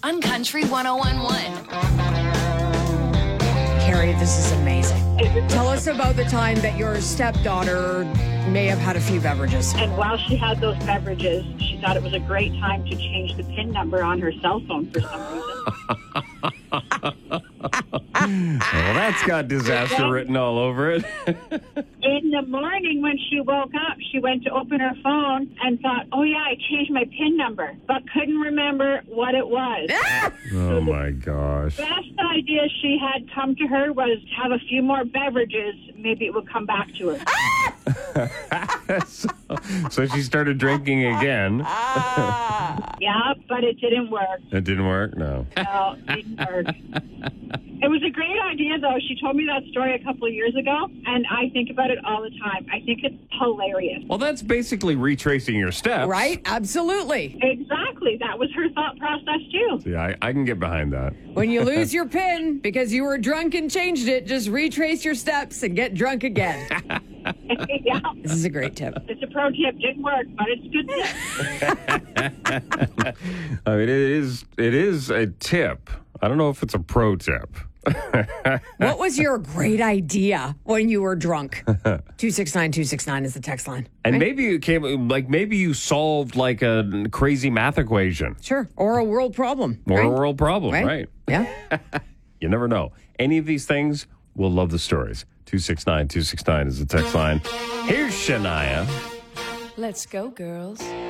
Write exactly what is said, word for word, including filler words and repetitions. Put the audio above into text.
on Country one oh one point one. Carrie, this is amazing. Tell us about the time that your stepdaughter may have had a few beverages. And while she had those beverages, she thought it was a great time to change the PIN number on her cell phone for some reason. Well, that's got disaster written all over it. In the morning when she woke up, she went to open her phone and thought, oh, yeah, I changed my PIN number, but couldn't remember what it was. Oh, my gosh. The best idea she had come to her was to have a few more beverages. Maybe it would come back to her. so, so she started drinking again. Yeah, but it didn't work. It didn't work? No. No, it didn't work. It was a great idea, though. She told me that story a couple of years ago, and I think about it all the time. I think it's hilarious. Well, that's basically retracing your steps. Right? Absolutely. Exactly. That was her thought process, too. Yeah, I, I can get behind that. When you lose your PIN because you were drunk and changed it, just retrace your steps and get drunk again. Yeah. This is a great tip. It's a pro tip. Didn't work, but it's a good tip. I mean, it is, it is a tip. I don't know if it's a pro tip. What was your great idea when you were drunk? two six nine two six nine is the text line. And right? maybe you came, like, maybe you solved like a crazy math equation. Sure. Or a world problem. Or right? a world problem, right? Right? Yeah. You never know. Any of these things, we'll love the stories. two six nine two six nine is the text line. Here's Shania. Let's go, girls.